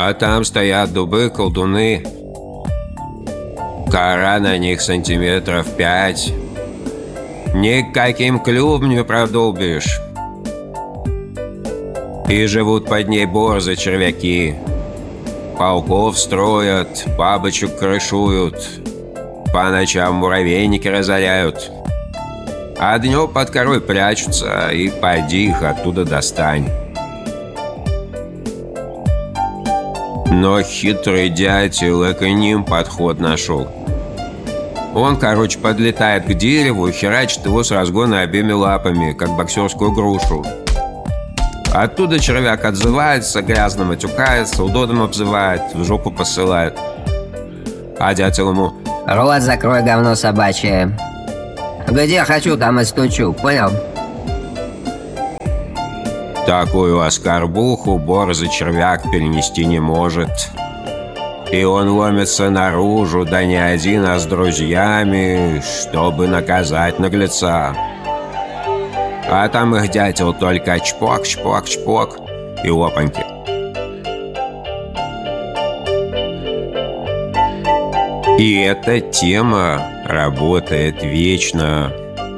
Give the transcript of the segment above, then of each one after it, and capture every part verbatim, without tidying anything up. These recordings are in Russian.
А там стоят дубы-колдуны. Кора на них сантиметров пять. Никаким клювом не продолбишь. И живут под ней борзы-червяки. Пауков строят, бабочек крышуют. По ночам муравейники разоряют. А днем под корой прячутся, и поди их оттуда достань. Но хитрый дятел и к ним подход нашел. Он, короче, подлетает к дереву и херачит его с разгона обеими лапами, как боксерскую грушу. Оттуда червяк отзывается, грязно матюкается, удобным обзывает, в жопу посылает. А дятел ему: рот закрой, говно собачье. Где хочу, там и стучу, понял? Такую оскорбуху борзый червяк перенести не может. И он ломится наружу, да не один, а с друзьями, чтобы наказать наглеца. А там их дятел только чпок, чпок, чпок и опаньки. И эта тема работает вечно.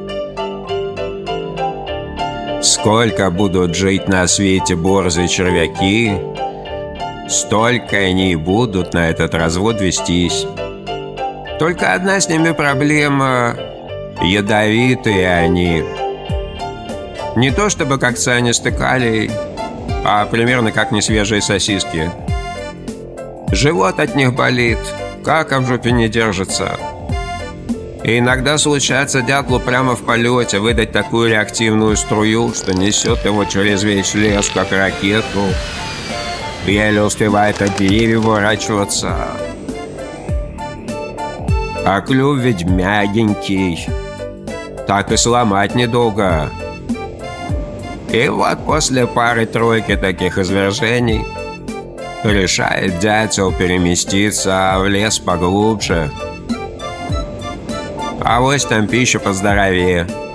Сколько будут жить на свете борзые червяки, столько они и будут на этот развод вестись. Только одна с ними проблема – ядовитые они. Не то чтобы как цианистый калий, а примерно как несвежие сосиски. Живот от них болит, кака в жопе не держится. И иногда случается дятлу прямо в полете выдать такую реактивную струю, что несет его через весь лес, как ракету. Еле успевает от деревьев уворачиваться. А клюв ведь мягенький, так и сломать недолго. И вот после пары-тройки таких извержений решает дятел переместиться в лес поглубже. А вось там пища поздоровее.